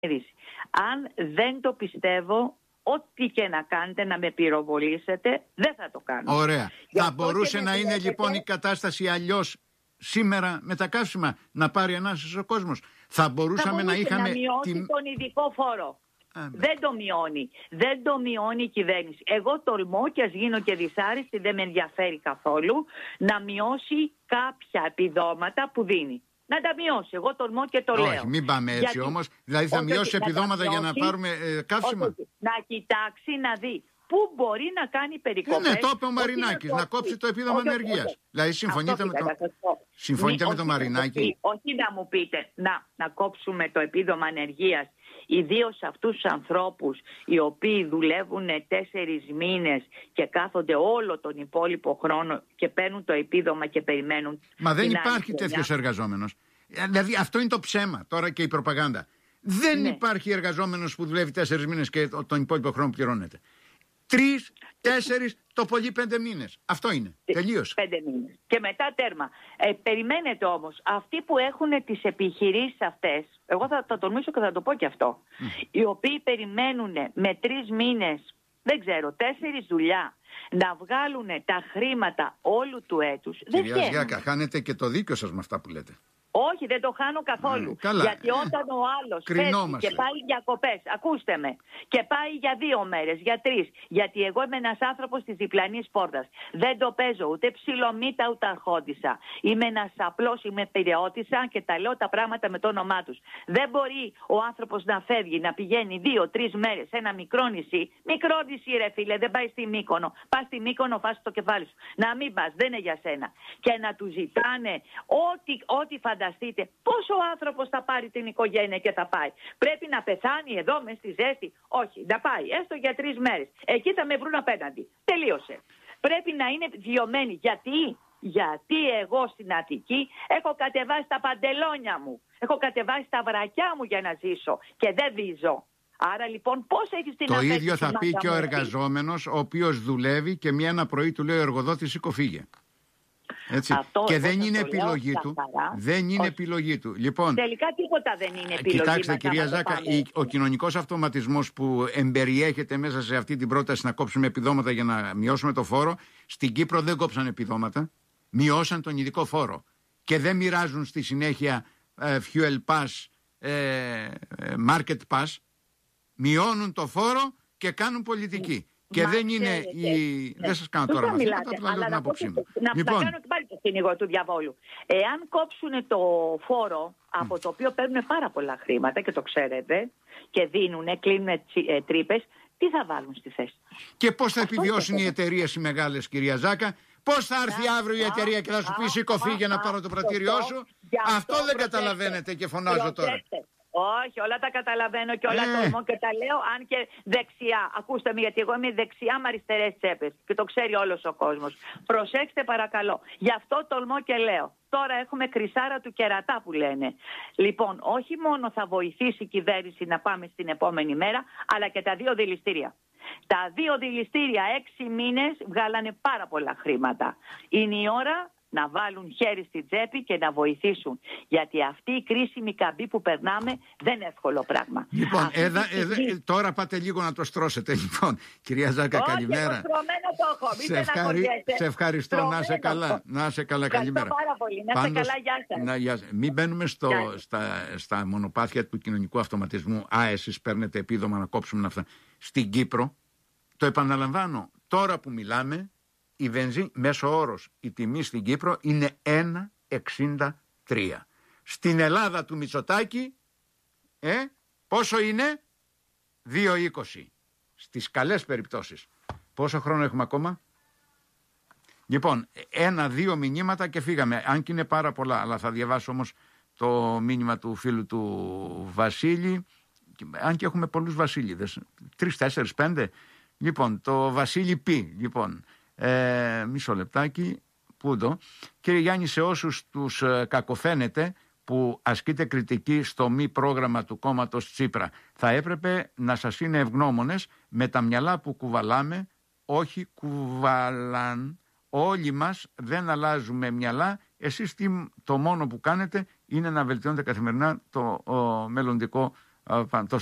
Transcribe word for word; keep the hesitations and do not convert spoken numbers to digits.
Αν δεν το πιστεύω, ό,τι και να κάνετε, να με πυροβολήσετε, δεν θα το κάνω. Ωραία. Θα μπορούσε να είναι βλέπετε... λοιπόν η κατάσταση αλλιώς σήμερα με τα καύσιμα, να πάρει ανάσες ο κόσμος? Θα μπορούσαμε θα να είχαμε... να μειώσει την... τον ειδικό φόρο. Α, δεν το μειώνει. Δεν το μειώνει η κυβέρνηση. Εγώ τολμώ, και ας γίνω και δυσάρεστη, δεν με ενδιαφέρει καθόλου, να μειώσει κάποια επιδόματα που δίνει. Να τα μειώσει. Εγώ τολμώ και το όχι, λέω. Όχι, μην πάμε έτσι. Γιατί... όμως. Δηλαδή θα όχι, μειώσει επιδόματα για να πάρουμε ε, καύσιμα. Όχι, να κοιτάξει να δει πού μπορεί να κάνει περικοπές. Ναι, το είπε ο Μαρινάκης, να κόψει το επίδομα ενεργείας. Δηλαδή συμφωνείτε με, το... συμφωνείτε με τον Μαρινάκη? Όχι να μου πείτε να, να κόψουμε το επίδομα ενεργείας, ιδίως αυτούς τους ανθρώπους οι οποίοι δουλεύουν τέσσερις μήνες και κάθονται όλο τον υπόλοιπο χρόνο και παίρνουν το επίδομα και περιμένουν. Μα δεν υπάρχει τέτοιος εργαζόμενος. Δηλαδή αυτό είναι το ψέμα τώρα και η προπαγάνδα. Δεν ναι. υπάρχει εργαζόμενος που δουλεύει τέσσερις μήνες και τον υπόλοιπο χρόνο πληρώνεται. Τρεις, τέσσερις, το πολύ πέντε μήνες. Αυτό είναι. Τελείωσε. Πέντε μήνες. Και μετά τέρμα. Ε, περιμένετε όμως, αυτοί που έχουν τις επιχειρήσεις αυτές, εγώ θα, θα τολμήσω και θα το πω και αυτό, mm. οι οποίοι περιμένουν με τρεις μήνες, δεν ξέρω, τέσσερις δουλειά, να βγάλουν τα χρήματα όλου του έτους. Κυρία Ζιάκα, χάνετε και το δίκιο σας με αυτά που λέτε. Όχι, δεν το χάνω καθόλου. Mm, γιατί όταν ο άλλος φεύγει και πάει διακοπές, ακούστε με, και πάει για δύο μέρες, για τρεις, γιατί εγώ είμαι ένας άνθρωπος της διπλανής πόρτας. Δεν το παίζω ούτε ψιλομύτα ούτε αρχόντισσα. Είμαι ένας απλός, είμαι πειραιώτισσα και τα λέω τα πράγματα με το όνομά τους. Δεν μπορεί ο άνθρωπος να φεύγει, να πηγαίνει δύο-τρεις μέρες σε ένα μικρό νησί. Μικρό νησί, ρε φίλε, δεν πάει στη Μύκονο. Πας στη Μύκονο, φας το κεφάλι σου. Να μην πας, δεν είναι για σένα. Και να του ζητάνε ό,τι, ό,τι φαντάζομαι. Φανταστείτε πόσο άνθρωπος θα πάρει την οικογένεια και θα πάει. Πρέπει να πεθάνει εδώ μες στη ζέστη? Όχι, να πάει έστω για τρεις μέρες. Εκεί θα με βρουν απέναντι. Τελείωσε. Πρέπει να είναι βιωμένοι. Γιατί? Γιατί εγώ στην Αττική έχω κατεβάσει τα παντελόνια μου. Έχω κατεβάσει τα βρακιά μου για να ζήσω και δεν βίζω. Άρα λοιπόν πώς έχεις την Το ίδιο θα πει και ο εργαζόμενος ο οποίος δουλεύει και μια ένα πρωί του λέει ο εργοδότης σήκω φύγε. Έτσι. Αυτό και δεν είναι επιλογή του. Δεν είναι όχι. επιλογή του. Λοιπόν, τελικά τίποτα δεν είναι επιλογή. Κοιτάξτε, κυρία Ζάκα, ο κοινωνικός αυτοματισμός που εμπεριέχεται μέσα σε αυτή την πρόταση να κόψουμε επιδόματα για να μειώσουμε το φόρο, στην Κύπρο δεν κόψαν επιδόματα. Μειώσαν τον ειδικό φόρο. Και δεν μοιράζουν στη συνέχεια ε, fuel pass, ε, market pass. Μειώνουν το φόρο και κάνουν πολιτική. Και Μα δεν είναι η. Ναι. Δεν σας κάνω τώρα μαθήματα, απλά λέω την άποψή μου. Να λοιπόν. κάνω και πάλι το κυνηγό του διαβόλου. Εάν κόψουν το φόρο από το οποίο παίρνουν πάρα πολλά χρήματα και το ξέρετε και δίνουν, κλείνουν τρύπες, τι θα βάλουν στη θέση? Και πώς θα επιβιώσουν οι εταιρείες οι μεγάλες, κυρία Ζάκα? Πώς θα έρθει αύριο η εταιρεία και θα σου πει σήκω φύγε να πάρω το πρατήριό σου? Αυτό δεν καταλαβαίνετε και φωνάζω τώρα. Όχι, όλα τα καταλαβαίνω και όλα ε. τολμώ και τα λέω, αν και δεξιά. Ακούστε με, γιατί εγώ είμαι δεξιά με αριστερές τσέπες και το ξέρει όλος ο κόσμος. Προσέξτε παρακαλώ. Γι' αυτό τολμώ και λέω. Τώρα έχουμε κρυσάρα του κερατά που λένε. Λοιπόν, όχι μόνο θα βοηθήσει η κυβέρνηση να πάμε στην επόμενη μέρα, αλλά και τα δύο δηληστήρια. Τα δύο δηληστήρια έξι μήνες βγάλανε πάρα πολλά χρήματα. Είναι η ώρα να βάλουν χέρι στη τσέπη και να βοηθήσουν. Γιατί αυτή η κρίσιμη καμπή που περνάμε δεν είναι εύκολο πράγμα. Λοιπόν, έδα, έδα, τώρα πάτε λίγο να το στρώσετε. Λοιπόν, κυρία Ζάκα, όχι, καλημέρα. Το έχω. Σε, ευχαρι... σε ευχαριστώ. Στρωμένο. Να είσαι καλά. Να είσαι καλά, καλημέρα. Πάρα πολύ. Να είστε καλά, γεια σας. Να, γεια... Μην μπαίνουμε στο, στα, στα μονοπάτια του κοινωνικού αυτοματισμού. Α, εσείς παίρνετε επίδομα να κόψουμε αυτά. Στην Κύπρο, το επαναλαμβάνω, τώρα που μιλάμε, η βενζίνη, μέσο όρος, η τιμή στην Κύπρο είναι ένα εξήντα τρία. Στην Ελλάδα του Μητσοτάκη, ε, πόσο είναι? δύο είκοσι. Στις καλές περιπτώσεις. Πόσο χρόνο έχουμε ακόμα? Λοιπόν, ένα-δύο μηνύματα και φύγαμε. Αν και είναι πάρα πολλά, αλλά θα διαβάσω όμως το μήνυμα του φίλου του Βασίλη. Αν και έχουμε πολλούς Βασίλειδες. Τρεις, τέσσερις, πέντε. Λοιπόν, το Βασίλη Πι, λοιπόν. Ε, μισό λεπτάκι. Πού το? Κύριε Γιάννη, σε όσους τους ε, κακοφαίνεται που ασκείτε κριτική στο μη πρόγραμμα του κόμματος Τσίπρα, θα έπρεπε να σας είναι ευγνώμονες με τα μυαλά που κουβαλάμε, όχι κουβαλάν. Όλοι μας δεν αλλάζουμε μυαλά. Εσείς τι, το μόνο που κάνετε είναι να βελτιώνετε καθημερινά το ο, μελλοντικό το